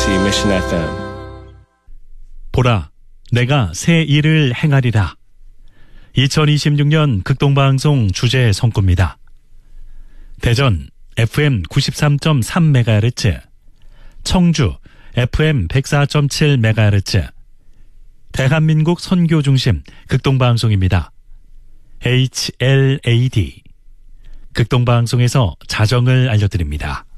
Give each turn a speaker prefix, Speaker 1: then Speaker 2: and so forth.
Speaker 1: KBOC Mission FM.
Speaker 2: 보라, 내가 새 일을 행하리라. 2026년 극동방송 주제 성구입니다. 대전 FM 93.3MHz, 청주 FM 104.7MHz, 대한민국 선교 중심 극동방송입니다. HLAD. 극동방송에서 자정을 알려드립니다.